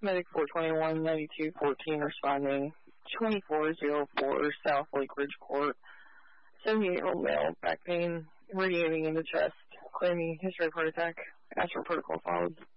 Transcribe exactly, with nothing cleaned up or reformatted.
Medic four twenty-one ninety-two fourteen responding. twenty-four oh four South Lake Ridge Court. seventy-eight-year-old male, back pain, radiating in the chest, claiming history of heart attack. Asked for protocol followed.